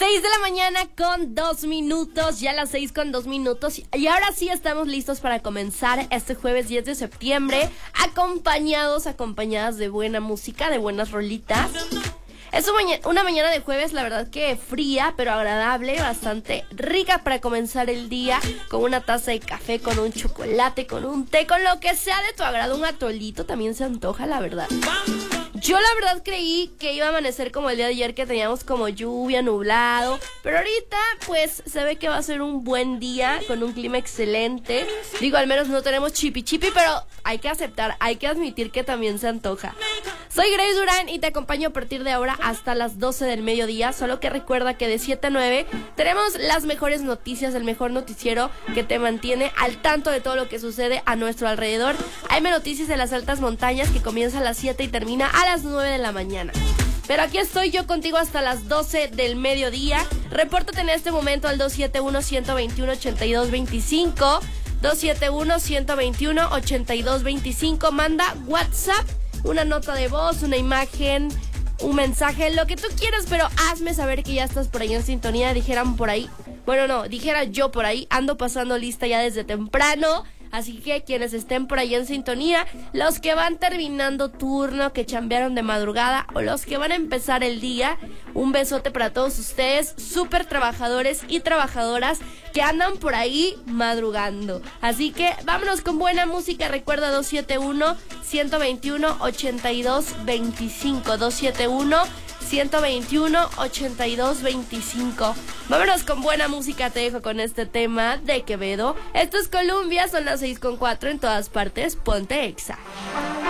6 de la mañana con 2 minutos, ya las 6 con 2 minutos. Y ahora sí estamos listos para comenzar este jueves 10 de septiembre, acompañadas de buena música, de buenas rolitas. Es una mañana de jueves, la verdad que fría, pero agradable, bastante rica para comenzar el día con una taza de café, con un chocolate, con un té, con lo que sea de tu agrado. Un atolito también se antoja, la verdad. Yo la verdad creí que iba a amanecer como el día de ayer, que teníamos como lluvia, nublado, pero ahorita pues se ve que va a ser un buen día con un clima excelente. Digo, al menos no tenemos chipi, pero hay que aceptar, hay que admitir que también se antoja. Soy Grace Durán y te acompaño a partir de ahora hasta las 12 del mediodía, solo que recuerda que de 7 a 9 tenemos las mejores noticias, el mejor noticiero que te mantiene al tanto de todo lo que sucede a nuestro alrededor. Hay noticias de las altas montañas que comienza a las 7 y termina a las 9 de la mañana. Pero aquí estoy yo contigo hasta las 12 del mediodía. Repórtate en este momento al 271-121-8225. 271-121-8225. Manda WhatsApp, una nota de voz, una imagen, un mensaje, lo que tú quieras, pero hazme saber que ya estás por ahí en sintonía. Dijeran por ahí, bueno, no, dijera yo por ahí, ando pasando lista ya desde temprano. Así que quienes estén por ahí en sintonía, los que van terminando turno, que chambearon de madrugada, o los que van a empezar el día, un besote para todos ustedes, súper trabajadores y trabajadoras que andan por ahí madrugando. Así que vámonos con buena música. Recuerda 271-121-8225. 271-121-8225. Vámonos con buena música, te dejo con este tema de Quevedo. Esto es Colombia, son las 6:04 en todas partes, ponte Exa.